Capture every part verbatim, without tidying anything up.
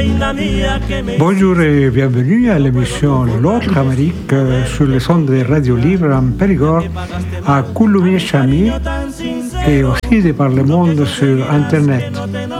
Bonjour et bienvenue à l'émission L'autre Amérique sur les ondes de Radio Libre en Périgord, à Coulommiers-Chamy et aussi de par le monde sur Internet.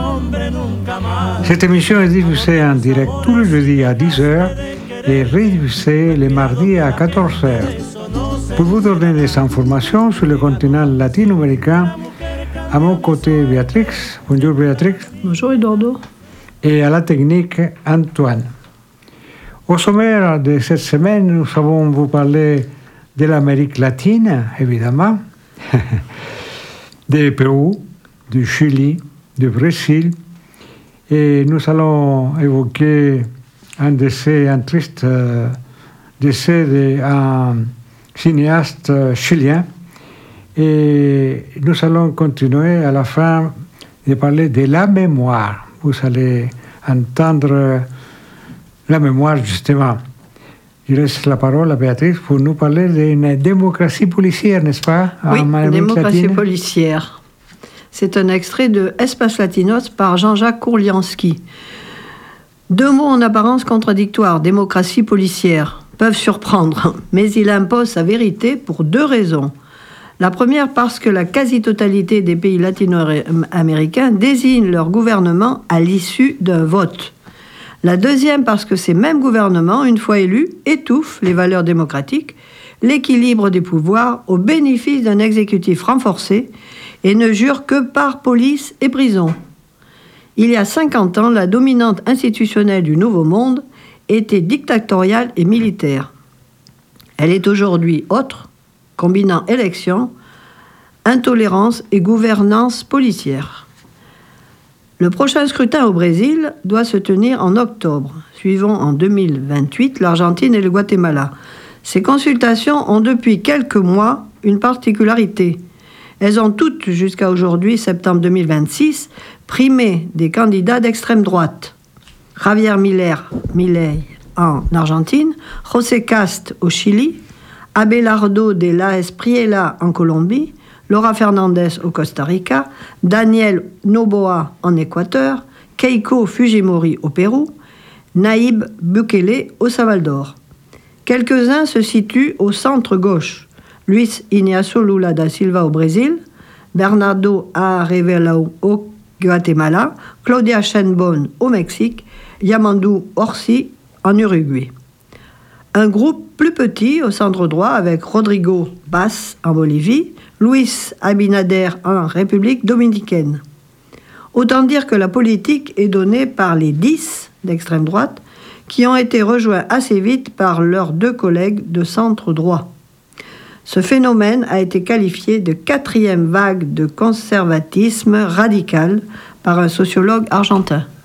Cette émission est diffusée en direct tous les jeudis à dix heures et rediffusée les mardis à quatorze heures. Pour vous donner des informations sur le continent latino-américain, à mon côté Béatrix. Bonjour Béatrix. Bonjour Eduardo. Et à la technique Antoine. Au sommaire de cette semaine, nous allons vous parler de l'Amérique latine, évidemment, du Pérou, du Chili, du Brésil, et nous allons évoquer un décès, un triste euh, décès d'un cinéaste chilien, et nous allons continuer à la fin de parler de la mémoire. Vous allez entendre la mémoire, justement. Je laisse la parole à Béatrice pour nous parler d'une démocratie policière, n'est-ce pas? Oui, démocratie policière. C'est un extrait de Espace Latinos par Jean-Jacques Kourlianski. Deux mots en apparence contradictoires, démocratie policière, peuvent surprendre, mais il impose sa vérité pour deux raisons. La première parce que la quasi-totalité des pays latino-américains désignent leur gouvernement à l'issue d'un vote. La deuxième parce que ces mêmes gouvernements, une fois élus, étouffent les valeurs démocratiques, l'équilibre des pouvoirs au bénéfice d'un exécutif renforcé et ne jurent que par police et prison. Il y a cinquante ans, la dominante institutionnelle du Nouveau Monde était dictatoriale et militaire. Elle est aujourd'hui autre, combinant élection, intolérance et gouvernance policière. Le prochain scrutin au Brésil doit se tenir en octobre, suivant en deux mille vingt-huit l'Argentine et le Guatemala. Ces consultations ont depuis quelques mois une particularité. Elles ont toutes, jusqu'à aujourd'hui, septembre deux mille vingt-six, primé des candidats d'extrême droite. Javier Miller, Milei en Argentine, José Cast au Chili, Abelardo de la Espriella en Colombie, Laura Fernandez au Costa Rica, Daniel Noboa en Équateur, Keiko Fujimori au Pérou, Nayib Bukele au Salvador. Quelques-uns se situent au centre-gauche. Luis Inácio Lula da Silva au Brésil, Bernardo Arévalo au Guatemala, Claudia Sheinbaum au Mexique, Yamandu Orsi en Uruguay. Un groupe plus petit au centre droit avec Rodrigo Bas en Bolivie, Luis Abinader en République dominicaine. Autant dire que la politique est donnée par les dix d'extrême droite qui ont été rejoints assez vite par leurs deux collègues de centre droit. Ce phénomène a été qualifié de quatrième vague de conservatisme radical par un sociologue argentin.